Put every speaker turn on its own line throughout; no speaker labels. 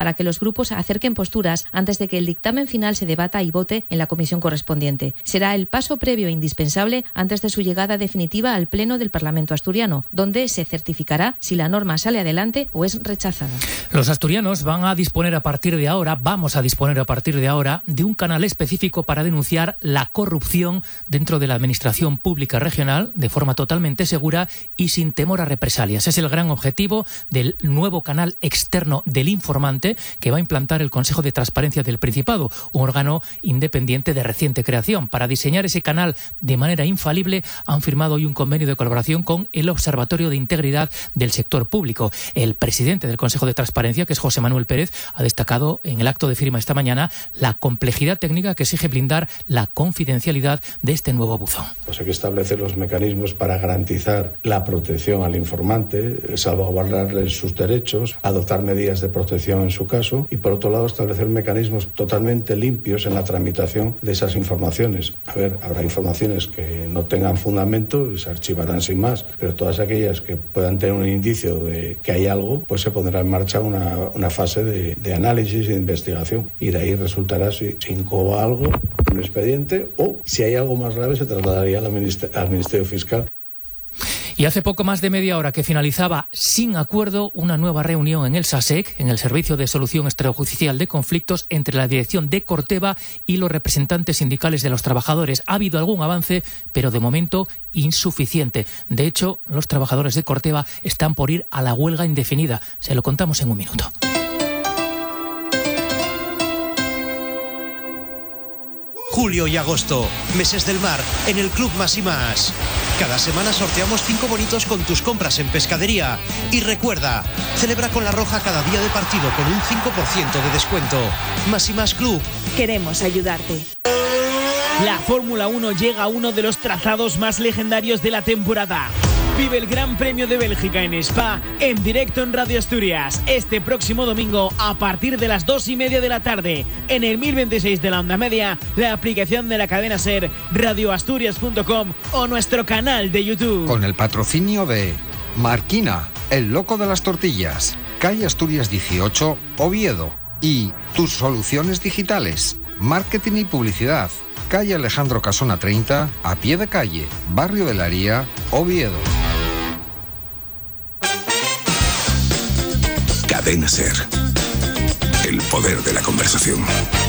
para que los grupos acerquen posturas antes de que el dictamen final se debata y vote en la comisión correspondiente. Será el paso previo e indispensable antes de su llegada definitiva al Pleno del Parlamento asturiano, donde se certificará si la norma sale adelante o es rechazada.
Los asturianos vamos a disponer a partir de ahora de un canal específico para denunciar la corrupción dentro de la administración pública regional de forma totalmente segura y sin temor a represalias. Es el gran objetivo del nuevo canal externo del informante que va a implantar el Consejo de Transparencia del Principado, un órgano independiente de reciente creación. Para diseñar ese canal de manera infalible han firmado hoy un convenio de colaboración con el Observatorio de Integridad del Sector Público. El presidente del Consejo de Transparencia, que es José Manuel Pérez, ha destacado en el acto de firma esta mañana la complejidad técnica que exige blindar la confidencialidad de este nuevo buzón.
Pues hay que establecer los mecanismos para garantizar la protección al informante, salvaguardarle sus derechos, adoptar medidas de protección en su caso y, por otro lado, establecer mecanismos totalmente limpios en la tramitación de esas informaciones. Habrá informaciones que no tengan fundamento y se archivarán sin más, pero todas aquellas que puedan tener un indicio de que hay algo, pues se pondrá en marcha una fase de análisis y de investigación, y de ahí resultará si incoa algo, un expediente, o si hay algo más grave se trasladaría al Ministerio Fiscal.
Y hace poco más de media hora que finalizaba sin acuerdo una nueva reunión en el SASEC, en el Servicio de Solución Extrajudicial de Conflictos, entre la dirección de Corteva y los representantes sindicales de los trabajadores. Ha habido algún avance, pero de momento insuficiente. De hecho, los trabajadores de Corteva están por ir a la huelga indefinida. Se lo contamos en un minuto.
Julio y agosto, meses del mar, en el Club Más y Más. Cada semana sorteamos 5 bonitos con tus compras en pescadería. Y recuerda, celebra con La Roja cada día de partido con un 5% de descuento. Más y Más Club.
Queremos ayudarte.
La Fórmula 1 llega a uno de los trazados más legendarios de la temporada. Vive el Gran Premio de Bélgica en Spa en directo en Radio Asturias este próximo domingo a partir de las 2:30 de la tarde en el 1026 de la onda media, la aplicación de la cadena SER, radioasturias.com o nuestro canal de YouTube.
Con el patrocinio de Marquina, el loco de las tortillas, calle Asturias 18, Oviedo, y Tus Soluciones Digitales, marketing y publicidad, calle Alejandro Casona 30, a pie de calle, Barrio de la Haría, Oviedo.
Cadena SER. El poder de la conversación.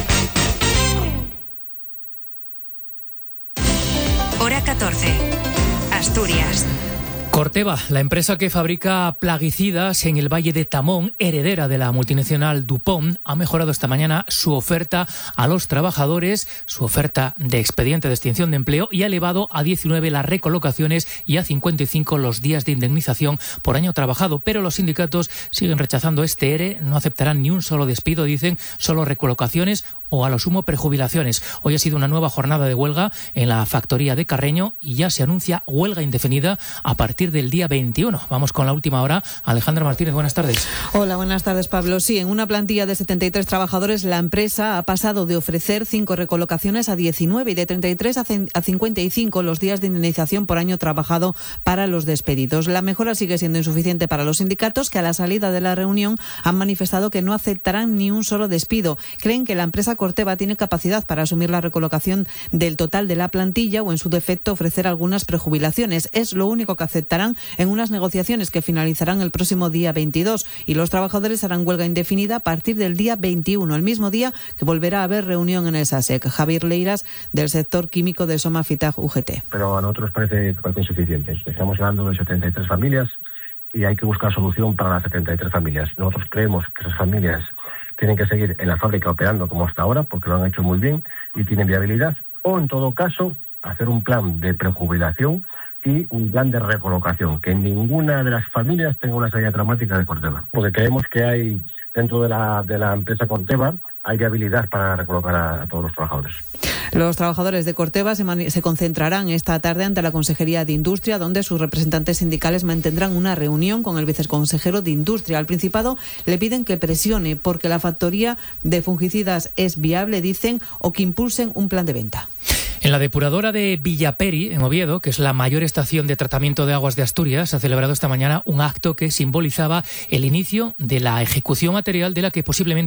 Hora 14. Asturias.
Corteva, la empresa que fabrica plaguicidas en el Valle de Tamón, heredera de la multinacional DuPont, ha mejorado esta mañana su oferta a los trabajadores, su oferta de expediente de extinción de empleo, y ha elevado a 19 las recolocaciones y a 55 los días de indemnización por año trabajado. Pero los sindicatos siguen rechazando este ERE, no aceptarán ni un solo despido, dicen, solo recolocaciones o a lo sumo prejubilaciones. Hoy ha sido una nueva jornada de huelga en la factoría de Carreño y ya se anuncia huelga indefinida a partir del día 21. Vamos con la última hora. Alejandra Martínez, buenas tardes.
Hola, buenas tardes, Pablo. Sí, en una plantilla de 73 trabajadores, la empresa ha pasado de ofrecer 5 recolocaciones a 19 y de 33 a 55 los días de indemnización por año trabajado para los despedidos. La mejora sigue siendo insuficiente para los sindicatos, que a la salida de la reunión han manifestado que no aceptarán ni un solo despido. Creen que la empresa Corteva tiene capacidad para asumir la recolocación del total de la plantilla o, en su defecto, ofrecer algunas prejubilaciones. Es lo único que aceptarán en unas negociaciones que finalizarán el próximo día 22, y los trabajadores harán huelga indefinida a partir del día 21, el mismo día que volverá a haber reunión en el SASEC. Javier Leiras, del sector químico de Somafitag UGT.
Pero a nosotros parece insuficiente. Estamos hablando de 73 familias y hay que buscar solución para las 73 familias. Nosotros creemos que esas familias tienen que seguir en la fábrica operando como hasta ahora, porque lo han hecho muy bien y tienen viabilidad, o en todo caso hacer un plan de prejubilación y un plan de recolocación, que ninguna de las familias tenga una salida traumática de Corteva, porque creemos que hay dentro de la empresa Corteva hay viabilidad para recolocar a todos los trabajadores.
Los trabajadores de Corteva se concentrarán esta tarde ante la Consejería de Industria, donde sus representantes sindicales mantendrán una reunión con el viceconsejero de Industria. Al Principado le piden que presione porque la factoría de fungicidas es viable, dicen, o que impulsen un plan de venta.
En la depuradora de Villaperi, en Oviedo, que es la mayor estación de tratamiento de aguas de Asturias, se ha celebrado esta mañana un acto que simbolizaba el inicio de la ejecución material de la que posiblemente